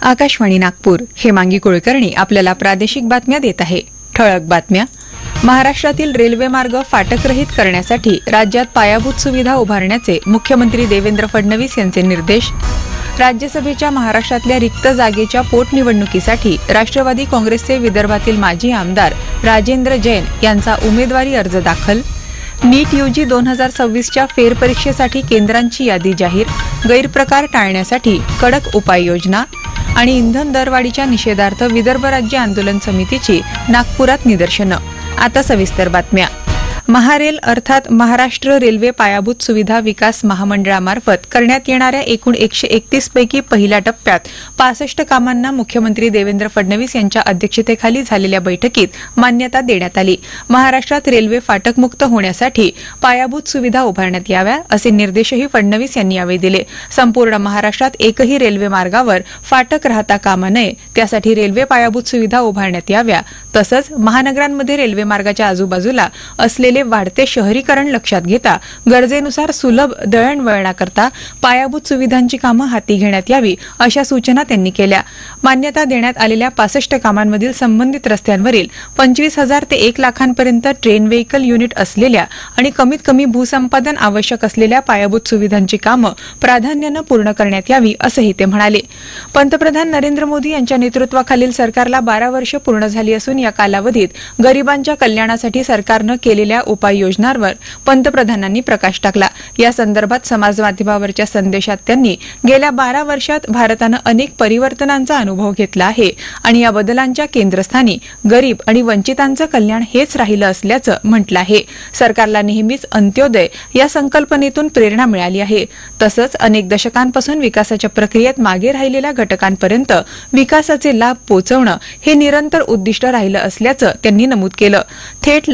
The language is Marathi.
आकाशवाणी नागपूर. हेमांगी कुलकर्णी आपल्याला प्रादेशिक बातम्या देत आहे. ठळक बातम्या. महाराष्ट्रातील रेल्वे मार्ग फाटकरहित करण्यासाठी राज्यात पायाभूत सुविधा उभारण्याचे मुख्यमंत्री देवेंद्र फडणवीस यांचे निर्देश. राज्यसभेच्या महाराष्ट्रातल्या रिक्त जागेच्या पोटनिवडणुकीसाठी राष्ट्रवादी काँग्रेसचे विदर्भातील माजी आमदार राजेंद्र जैन यांचा उमेदवारी अर्ज दाखल. नीट यूजी 2026च्या फेरपरीक्षेसाठी केंद्रांची यादी जाहीर. गैरप्रकार टाळण्यासाठी कडक उपाययोजना. आणि इंधन दरवाढीच्या निषेधार्थ विदर्भ राज्य आंदोलन समितीची नागपुरात निदर्शनं. आता सविस्तर बातम्या. महारेल अर्थात महाराष्ट्र रेल्वे पायाभूत सुविधा विकास महामंडळामार्फत करण्यात येणाऱ्या एकूण 131 पैकी पहिल्या टप्प्यात 65 कामांना मुख्यमंत्री देवेंद्र फडणवीस यांच्या अध्यक्षतेखाली झालेल्या बैठकीत मान्यता देण्यात आली. महाराष्ट्रात रेल्वे फाटकमुक्त होण्यासाठी पायाभूत सुविधा उभारण्यात याव्या असे निर्देशही फडणवीस यांनी यावेळी दिले. संपूर्ण महाराष्ट्रात एकही रेल्वे मार्गावर फाटक राहता कामा नये, त्यासाठी रेल्वे पायाभूत सुविधा उभारण्यात याव्या. तसंच महानगरांमध्ये रेल्वे मार्गाच्या आजूबाजूला असलेले वाढते शहरीकरण लक्षात घेता गरजेनुसार सुलभ दळणवळणाकरता पायाभूत सुविधांची कामं हाती घेण्यात यावी अशा सूचना त्यांनी केल्या. मान्यता देण्यात आलेल्या 65 कामांमधील संबंधित रस्त्यांवरील 25,000 ते 1 लाखांपर्यंत ट्रेन व्हेईकल युनिट असलेल्या आणि कमीत कमी भूसंपादन आवश्यक असलेल्या पायाभूत सुविधांची कामं प्राधान्यानं पूर्ण करण्यात यावी असंही ते म्हणाले. पंतप्रधान नरेंद्र मोदी यांच्या नेतृत्वाखालील सरकारला 12 वर्ष पूर्ण झाली असून या कालावधीत गरिबांच्या कल्याणासाठी सरकारनं केलेल्या उपाययोजनांवर पंतप्रधानांनी प्रकाश टाकला. या संदर्भात समाजमाध्यमावरच्या संदेशात त्यांनी गेल्या 12 वर्षात भारतानं अनेक परिवर्तनांचा अनुभव घेतला आहे आणि या बदलांच्या केंद्रस्थानी गरीब आणि वंचितांचं कल्याण हेच राहिलं असल्याचं म्हटलं आहे. सरकारला नेहमीच अंत्योदय या संकल्पनेतून प्रेरणा मिळाली आहे. तसंच अनेक दशकांपासून विकासाच्या प्रक्रियेत मागे राहिलेल्या घटकांपर्यंत विकासाचे लाभ पोहोचवणं हे निरंतर उद्दिष्ट राहिलं असल्याचं त्यांनी नमूद केलं. थेट